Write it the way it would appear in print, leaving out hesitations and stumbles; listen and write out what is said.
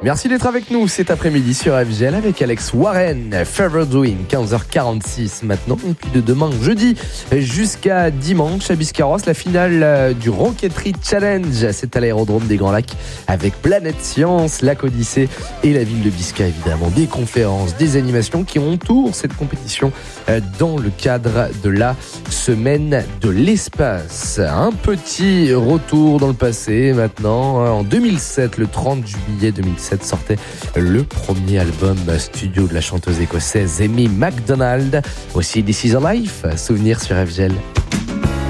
Merci d'être avec nous cet après-midi sur FGL avec Alex Warren, Forever Doing, 15h46 maintenant. Et puis de demain, jeudi, jusqu'à dimanche à Biscarrosse, la finale du Rocketry Challenge. C'est à l'aérodrome des Grands Lacs avec Planète Science, Lac Odyssée et la ville de Bisca, évidemment. Des conférences, des animations qui entourent cette compétition dans le cadre de la Semaine de l'Espace. Un petit retour dans le passé maintenant. En 2007, le 30 juillet 2007, sortait le premier album studio de la chanteuse écossaise Amy McDonald. Aussi This Is a Life, souvenir sur FGL.